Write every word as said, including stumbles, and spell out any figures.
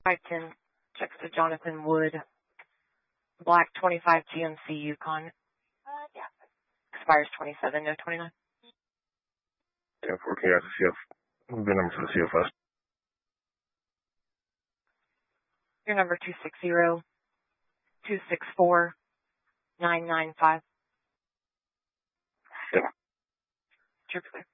five ten, checks to Jonathan Wood, black twenty-five G M C Yukon. Uh, yeah. Expires twenty-seven, no twenty-nine. ten four, can you guys C F, the number for the C F S? Your number two six zero, two six four, nine nine five. Yeah. Trooper.